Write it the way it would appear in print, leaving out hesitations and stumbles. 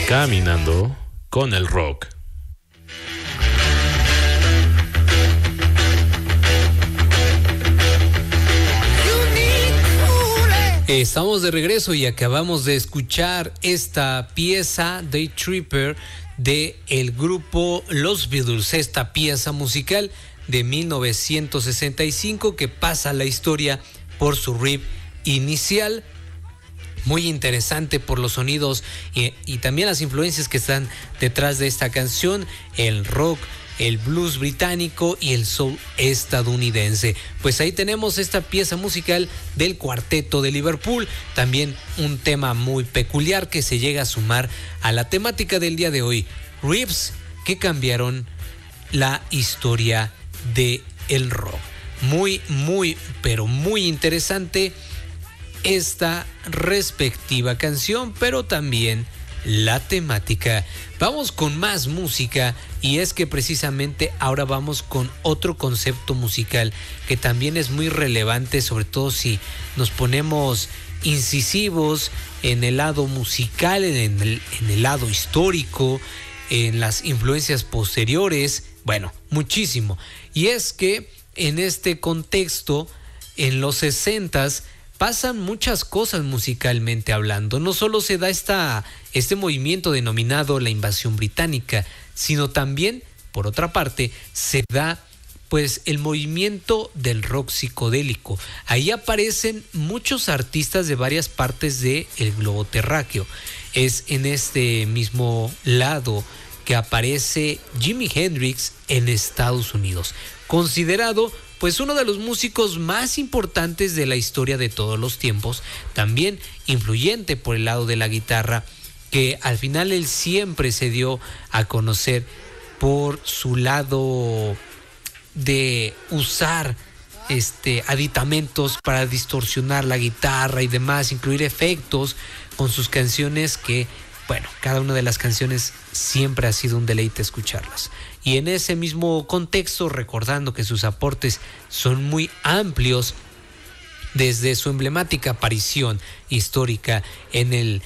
Caminando con el rock. Estamos de regreso y acabamos de escuchar esta pieza Day Tripper de el grupo Los Beatles, esta pieza musical de 1965 que pasa la historia por su riff inicial, muy interesante por los sonidos y también las influencias que están detrás de esta canción, el rock, el blues británico y el soul estadounidense. Pues ahí tenemos esta pieza musical del Cuarteto de Liverpool, también un tema muy peculiar que se llega a sumar a la temática del día de hoy, riffs que cambiaron la historia de el rock. Pero muy interesante esta respectiva canción, pero también la temática. Vamos con más música y es que precisamente ahora vamos con otro concepto musical que también es muy relevante, sobre todo si nos ponemos incisivos en el lado musical, en el lado histórico, en las influencias posteriores, bueno, muchísimo. Y es que en este contexto, en los 60s, pasan muchas cosas musicalmente hablando. No solo se da este movimiento denominado la invasión británica, sino también, por otra parte, se da pues el movimiento del rock psicodélico. Ahí aparecen muchos artistas de varias partes del globo terráqueo. Es en este mismo lado que aparece Jimi Hendrix en Estados Unidos, considerado pues uno de los músicos más importantes de la historia de todos los tiempos, también influyente por el lado de la guitarra, que al final él siempre se dio a conocer por su lado de usar aditamentos para distorsionar la guitarra y demás, incluir efectos con sus canciones que, bueno, cada una de las canciones siempre ha sido un deleite escucharlas. Y en ese mismo contexto, recordando que sus aportes son muy amplios, desde su emblemática aparición histórica en el